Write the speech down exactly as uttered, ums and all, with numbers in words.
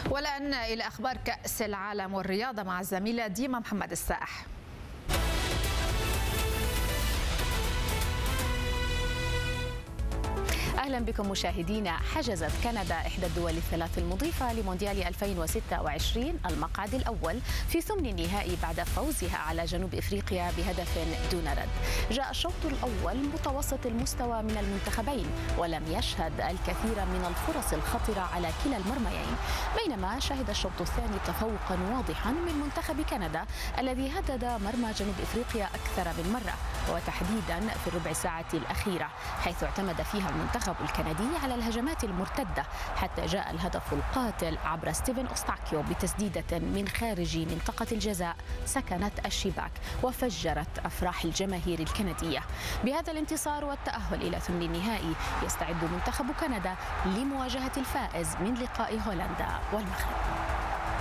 والآن إلى أخبار كأس العالم والرياضة مع الزميلة ديما محمد السائح. أهلا بكم مشاهدينا. حجزت كندا إحدى الدول الثلاث المضيفة لمونديال ألفين وستة وعشرين المقعد الأول في ثمن النهائي بعد فوزها على جنوب إفريقيا بهدف دون رد. جاء الشوط الأول متوسط المستوى من المنتخبين ولم يشهد الكثير من الفرص الخطرة على كلا المرميين، بينما شهد الشوط الثاني تفوقا واضحا من منتخب كندا الذي هدد مرمى جنوب إفريقيا أكثر من مرة، وتحديدا في الربع ساعة الأخيرة، حيث اعتمد فيها المنتخب الكندي على الهجمات المرتدة حتى جاء الهدف القاتل عبر ستيفن أوستاكيو بتسديدة من خارج منطقة الجزاء سكنت الشباك وفجرت أفراح الجماهير الكندية. بهذا الانتصار والتأهل إلى ثمن النهائي يستعد منتخب كندا لمواجهة الفائز من لقاء هولندا والمغرب.